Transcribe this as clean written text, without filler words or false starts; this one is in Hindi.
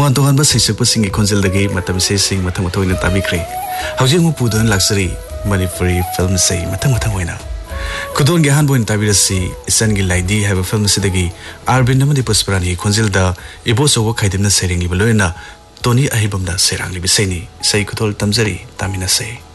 तोंगान तोंगान बस सैसकपसिंगी खोंजलदगी मतम सेसिंग मथंग मथोइना ताबिख्रे हौजिक मु पुदन लाक्सरी मणिपुरी फिल्म से मथंग मथंग होइना खुदोन गे हानबोइन ताबिरसी इसन गी लाइदी have film सिदगी आरबिन नमदि Pushparani खोंजलदा इबोसोव खाइदिमना Tsering लिबलोइना Tony अहिबमदा Sairang लिबिसैनी सै खुथोल तमजरी तामिना से